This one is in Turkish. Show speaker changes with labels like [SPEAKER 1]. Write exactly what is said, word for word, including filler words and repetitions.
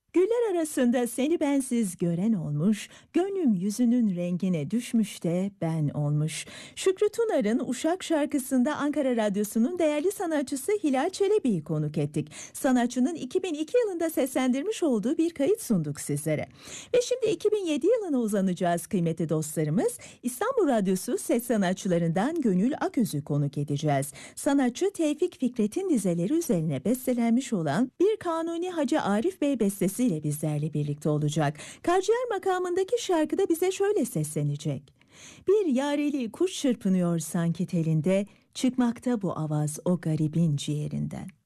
[SPEAKER 1] Güller arasında seni bensiz gören olmuş, gönlüm yüzünün rengine düşmüş de ben olmuş. Şükrü Tunar'ın Uşak şarkısında Ankara Radyosu'nun değerli sanatçısı Hilal Çelebi'yi konuk ettik. Sanatçının iki bin iki yılında seslendirmiş olduğu bir kayıt sunduk sizlere. Ve şimdi iki bin yedi yılına uzanacağız kıymetli dostlarımız. İstanbul Radyosu ses sanatçılarından Gönül Aköz'ü konuk edeceğiz. Sanatçı Tevfik Fikret'in dizeleri üzerine bestelenmiş olan bir Kanuni Hacı Arif Bey bestesi ile bizlerle birlikte olacak. Karaciğer makamındaki şarkıda bize şöyle seslenecek. Bir yareli kuş çırpınıyor sanki telinde, çıkmakta bu avaz o garibin ciğerinden.